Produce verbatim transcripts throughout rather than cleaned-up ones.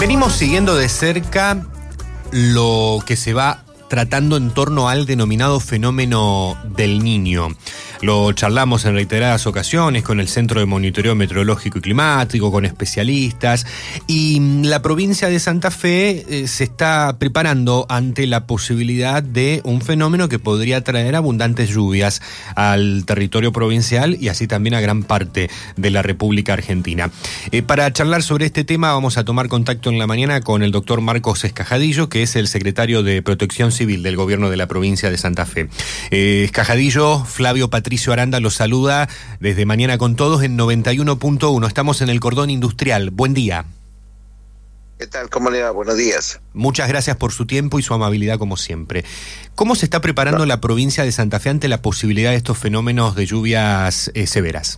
Venimos siguiendo de cerca lo que se va tratando en torno al denominado fenómeno del Niño. Lo charlamos en reiteradas ocasiones con el Centro de Monitoreo Meteorológico y Climático, con especialistas, y la provincia de Santa Fe eh, se está preparando ante la posibilidad de un fenómeno que podría traer abundantes lluvias al territorio provincial y así también a gran parte de la República Argentina. Eh, para charlar sobre este tema vamos a tomar contacto en la mañana con el doctor Marcos Escajadillo, que es el secretario de Protección Civil del Gobierno de la provincia de Santa Fe. Eh, Escajadillo, Flavio Patricio Aranda los saluda desde Mañana con Todos en noventa y uno punto uno. Estamos en el cordón industrial. Buen día. ¿Qué tal? ¿Cómo le va? Buenos días. Muchas gracias por su tiempo y su amabilidad como siempre. ¿Cómo se está preparando no. la provincia de Santa Fe ante la posibilidad de estos fenómenos de lluvias eh, severas?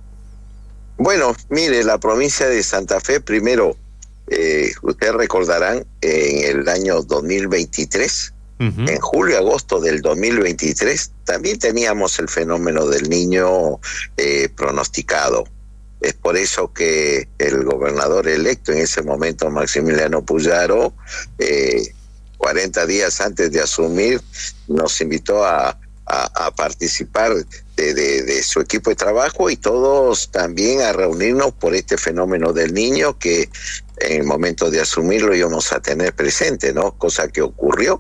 Bueno, mire, la provincia de Santa Fe, primero, eh, ustedes recordarán, en el año dos mil veintitrés, Uh-huh. en julio, agosto del dos mil veintitrés, también teníamos el fenómeno del Niño eh, pronosticado. Es por eso que el gobernador electo en ese momento, Maximiliano Puyaro, eh, cuarenta días antes de asumir, nos invitó a, a, a participar de, de, de su equipo de trabajo y todos también a reunirnos por este fenómeno del Niño que en el momento de asumirlo íbamos a tener presente, ¿no? Cosa que ocurrió.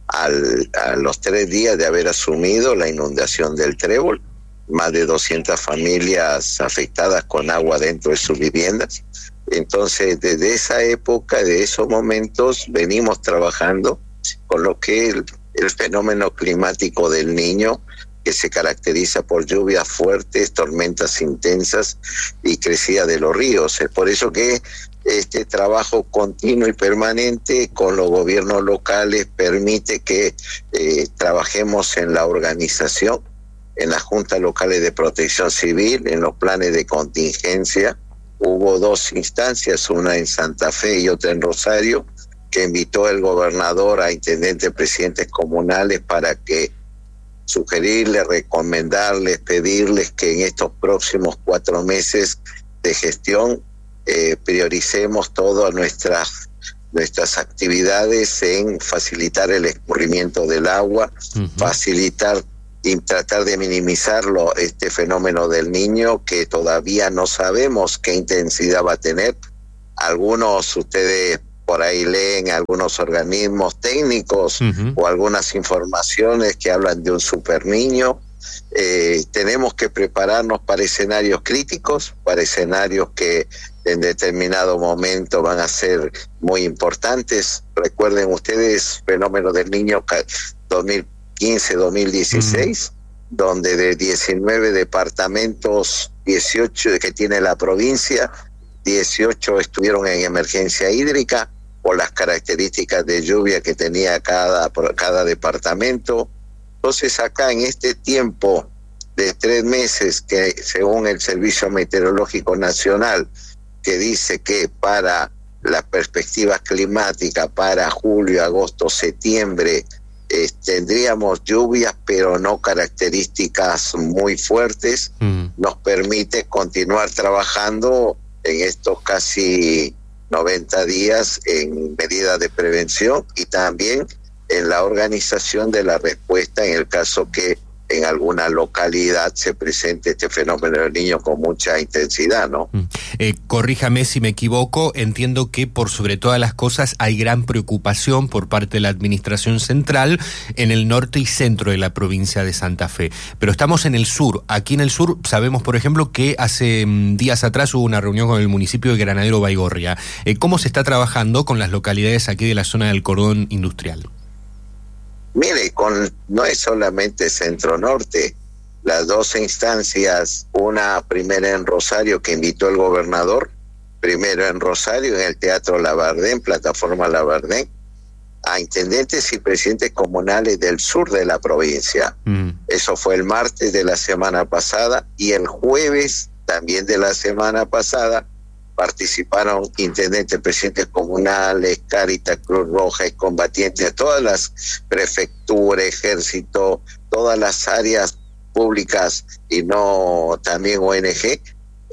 Al, a los tres días de haber asumido la inundación del Trébol, más de doscientas familias afectadas con agua dentro de sus viviendas. Entonces, desde esa época, de esos momentos, venimos trabajando con lo que es el, el fenómeno climático del Niño, que se caracteriza por lluvias fuertes, tormentas intensas y crecida de los ríos. Es por eso que este trabajo continuo y permanente con los gobiernos locales permite que eh, trabajemos en la organización, en las juntas locales de protección civil, en los planes de contingencia. Hubo dos instancias, una en Santa Fe y otra en Rosario, que invitó el gobernador a intendentes, presidentes comunales para que sugerirles, recomendarles, pedirles que en estos próximos cuatro meses de gestión eh, prioricemos todas nuestras nuestras actividades en facilitar el escurrimiento del agua, uh-huh. facilitar y tratar de minimizarlo, este fenómeno del Niño que todavía no sabemos qué intensidad va a tener. Algunos, ustedes por ahí leen algunos organismos técnicos uh-huh. o algunas informaciones que hablan de un super niño. Eh, tenemos que prepararnos para escenarios críticos, para escenarios que en determinado momento van a ser muy importantes. Recuerden ustedes, fenómeno del Niño dos mil quince dos mil dieciséis, uh-huh. donde de diecinueve departamentos, dieciocho que tiene la provincia, dieciocho estuvieron en emergencia hídrica por las características de lluvia que tenía cada, cada departamento. Entonces acá en este tiempo de tres meses que según el Servicio Meteorológico Nacional, que dice que para las perspectivas climáticas para julio, agosto, septiembre eh, tendríamos lluvias pero no características muy fuertes, mm. nos permite continuar trabajando en estos casi noventa días en medidas de prevención y también en la organización de la respuesta en el caso que en alguna localidad se presente este fenómeno del Niño con mucha intensidad, ¿no? Eh, corríjame si me equivoco, entiendo que por sobre todas las cosas hay gran preocupación por parte de la administración central en el norte y centro de la provincia de Santa Fe, pero estamos en el sur. Aquí en el sur sabemos, por ejemplo, que hace um, días atrás hubo una reunión con el municipio de Granadero Baigorria. Eh, ¿Cómo se está trabajando con las localidades aquí de la zona del cordón industrial? Mire, con, no es solamente centro-norte, las dos instancias, una primera en Rosario que invitó el gobernador, primero en Rosario, en el Teatro Labardén, Plataforma Labardén, a intendentes y presidentes comunales del sur de la provincia. Mm. Eso fue el martes de la semana pasada y el jueves también de la semana pasada participaron intendentes, presidentes comunales, Cáritas, Cruz Roja, excombatientes, todas las prefecturas, ejército, todas las áreas públicas y no también O N G,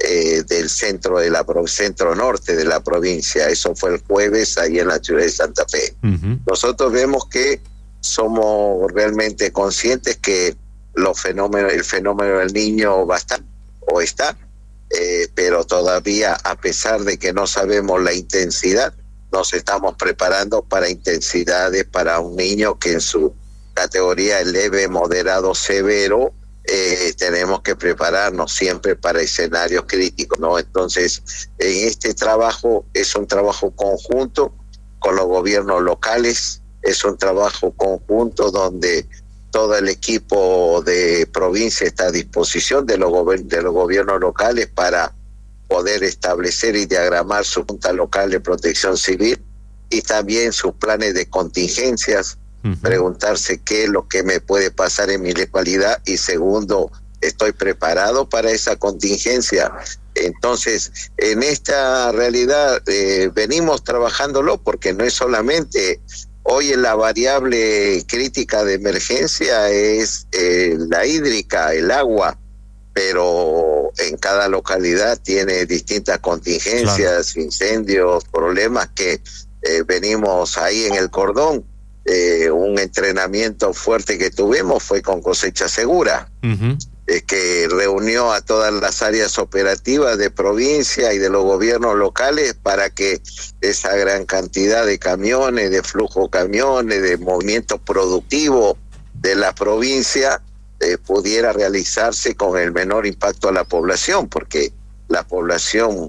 eh, del centro de la centro norte de la provincia. Eso fue el jueves ahí en la ciudad de Santa Fe. Uh-huh. Nosotros vemos que somos realmente conscientes que los fenómenos, el fenómeno del niño va a estar o está, eh, pero todavía, a pesar de que no sabemos la intensidad, nos estamos preparando para intensidades para un niño que en su categoría leve, moderado, severo, eh, tenemos que prepararnos siempre para escenarios críticos, ¿no? Entonces, en este trabajo es un trabajo conjunto con los gobiernos locales, es un trabajo conjunto donde todo el equipo de provincia está a disposición de los, gober- de los gobiernos locales para poder establecer y diagramar su Junta Local de Protección Civil y también sus planes de contingencias, uh-huh. preguntarse qué es lo que me puede pasar en mi localidad y segundo, estoy preparado para esa contingencia. Entonces, en esta realidad eh, venimos trabajándolo porque no es solamente, hoy la variable crítica de emergencia es eh, la hídrica, el agua, pero en cada localidad tiene distintas contingencias, claro. incendios, problemas que eh, venimos ahí en el cordón. Eh, un entrenamiento fuerte que tuvimos fue con Cosecha Segura, uh-huh. eh, que reunió a todas las áreas operativas de provincia y de los gobiernos locales para que esa gran cantidad de camiones, de flujo camiones, de movimiento productivo de la provincia Eh, pudiera realizarse con el menor impacto a la población, porque la población,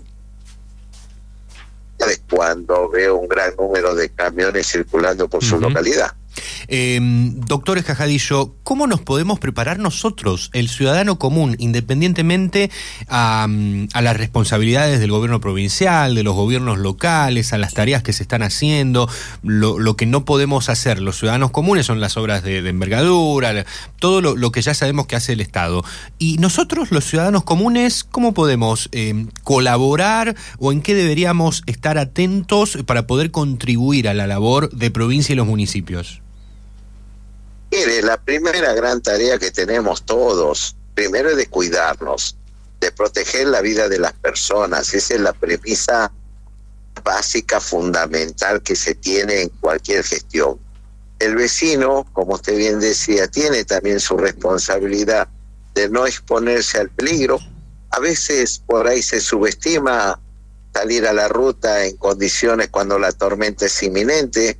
cuando ve un gran número de camiones circulando por uh-huh. su localidad. Eh, doctor Escajadillo, ¿cómo nos podemos preparar nosotros, el ciudadano común, independientemente a, a las responsabilidades del gobierno provincial, de los gobiernos locales, a las tareas que se están haciendo? Lo, lo que no podemos hacer los ciudadanos comunes son las obras de, de envergadura, todo lo, lo que ya sabemos que hace el Estado. Y nosotros, los ciudadanos comunes, ¿cómo podemos eh, colaborar o en qué deberíamos estar atentos para poder contribuir a la labor de provincia y los municipios? Mire, la primera gran tarea que tenemos todos, primero es de cuidarnos, de proteger la vida de las personas. Esa es la premisa básica, fundamental que se tiene en cualquier gestión. El vecino, como usted bien decía, tiene también su responsabilidad de no exponerse al peligro. A veces por ahí se subestima salir a la ruta en condiciones cuando la tormenta es inminente,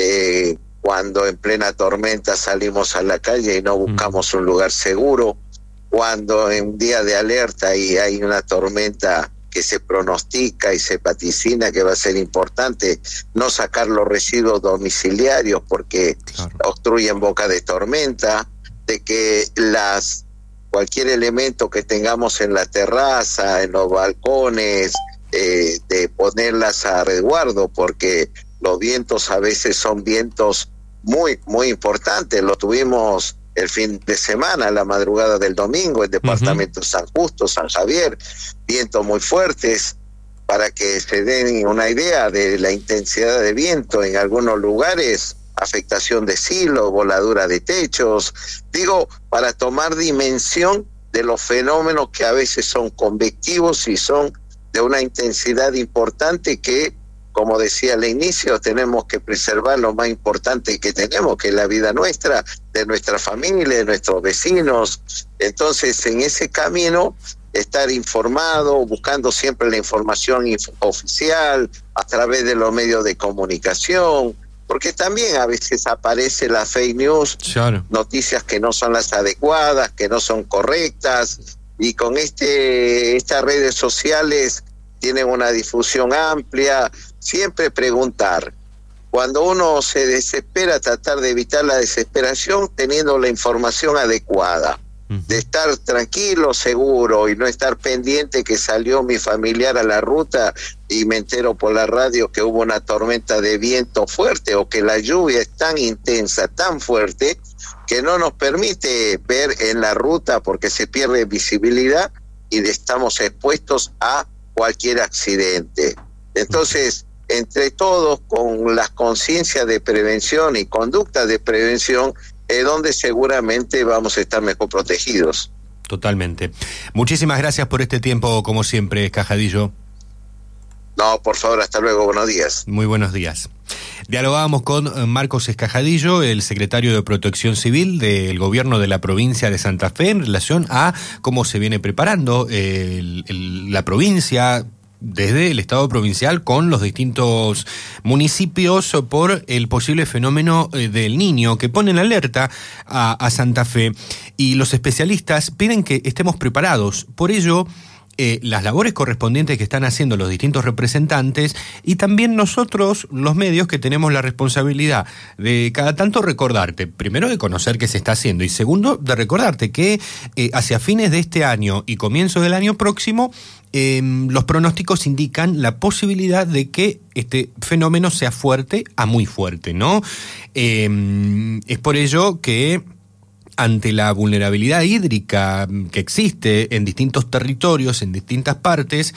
eh, cuando en plena tormenta salimos a la calle y no buscamos un lugar seguro, cuando en un día de alerta y hay una tormenta que se pronostica y se vaticina que va a ser importante, no sacar los residuos domiciliarios porque claro. obstruyen boca de tormenta, de que las cualquier elemento que tengamos en la terraza, en los balcones, eh, de ponerlas a resguardo porque los vientos a veces son vientos muy, muy importantes. Lo tuvimos el fin de semana, la madrugada del domingo, el departamento uh-huh. San Justo, San Javier, vientos muy fuertes, para que se den una idea de la intensidad de viento en algunos lugares, afectación de silos, voladura de techos, digo, para tomar dimensión de los fenómenos que a veces son convectivos y son de una intensidad importante que, como decía al inicio, tenemos que preservar lo más importante que tenemos, que es la vida nuestra, de nuestra familia, de nuestros vecinos. Entonces, en ese camino, estar informado, buscando siempre la información inf- oficial, a través de los medios de comunicación, porque también a veces aparece la fake news, claro. noticias que no son las adecuadas, que no son correctas, y con este estas redes sociales tienen una difusión amplia. Siempre preguntar, cuando uno se desespera, tratar de evitar la desesperación teniendo la información adecuada, uh-huh. de estar tranquilo, seguro y no estar pendiente que salió mi familiar a la ruta y me entero por la radio que hubo una tormenta de viento fuerte o que la lluvia es tan intensa, tan fuerte, que no nos permite ver en la ruta porque se pierde visibilidad y estamos expuestos a cualquier accidente. Entonces, entre todos, con las conciencias de prevención y conductas de prevención, es donde seguramente vamos a estar mejor protegidos. Totalmente. Muchísimas gracias por este tiempo, como siempre, Escajadillo. No, por favor, hasta luego, buenos días. Muy buenos días. Dialogábamos con Marcos Escajadillo, el secretario de Protección Civil del gobierno de la provincia de Santa Fe, en relación a cómo se viene preparando el, el, la provincia desde el Estado provincial con los distintos municipios por el posible fenómeno del Niño que pone en alerta a, a Santa Fe. Y los especialistas piden que estemos preparados. Por ello, Eh, las labores correspondientes que están haciendo los distintos representantes y también nosotros, los medios, que tenemos la responsabilidad de cada tanto recordarte, primero de conocer qué se está haciendo y segundo de recordarte que eh, hacia fines de este año y comienzo del año próximo eh, los pronósticos indican la posibilidad de que este fenómeno sea fuerte a muy fuerte, ¿no? Eh, es por ello que ante la vulnerabilidad hídrica que existe en distintos territorios, en distintas partes,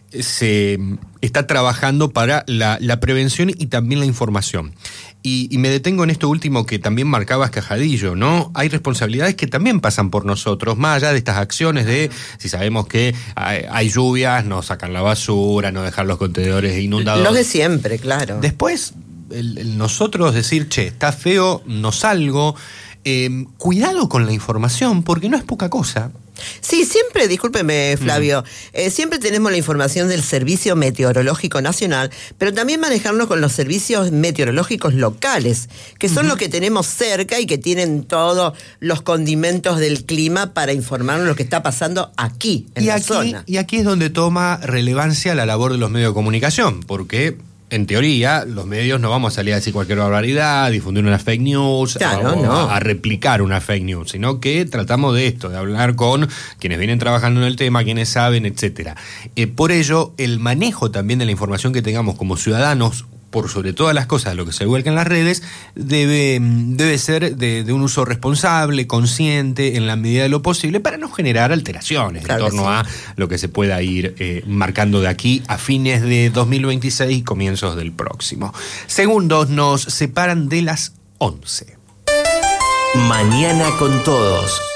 se está trabajando para la, la prevención y también la información. Y, y me detengo en esto último que también marcaba Escajadillo, ¿no? Hay responsabilidades que también pasan por nosotros, más allá de estas acciones de, si sabemos que hay, hay lluvias, no sacan la basura, no dejar los contenedores inundados. Lo de siempre, claro. Después, el, el nosotros decir, che, está feo, no salgo. Eh, cuidado con la información, porque no es poca cosa. Sí, siempre, discúlpeme Flavio, mm. eh, siempre tenemos la información del Servicio Meteorológico Nacional, pero también manejarnos con los servicios meteorológicos locales, que son uh-huh. los que tenemos cerca y que tienen todos los condimentos del clima para informarnos lo que está pasando aquí, en y la aquí, zona. Y aquí es donde toma relevancia la labor de los medios de comunicación, porque en teoría, los medios no vamos a salir a decir cualquier barbaridad, difundir una fake news, claro, o no. a replicar una fake news, sino que tratamos de esto, de hablar con quienes vienen trabajando en el tema, quienes saben, etcétera. Eh, por ello, el manejo también de la información que tengamos como ciudadanos, por sobre todas las cosas, lo que se vuelca en las redes, debe, debe ser de, de un uso responsable, consciente, en la medida de lo posible, para no generar alteraciones claro en torno sí. a lo que se pueda ir eh, marcando de aquí a fines de dos mil veintiséis y comienzos del próximo. Segundos nos separan de las once. Mañana con todos.